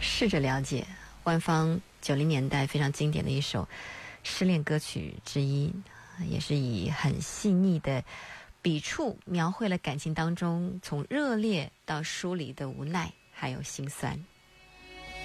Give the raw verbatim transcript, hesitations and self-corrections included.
试着了解，万芳九零年代非常经典的一首失恋歌曲之一，也是以很细腻的笔触描绘了感情当中从热烈到疏离的无奈还有心酸。